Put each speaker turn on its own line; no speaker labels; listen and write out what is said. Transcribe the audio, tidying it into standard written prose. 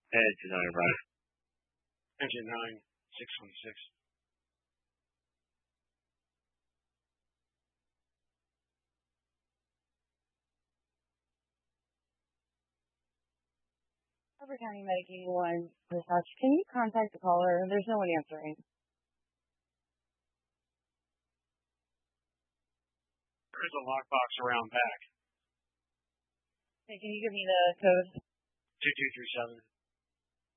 Engine 9, Brian.
Engine 9, 616.
Upper County Medic 81, dispatch. Can you contact the caller? There's no one answering.
There is a lockbox around back.
Hey, can you give me the code?
2237.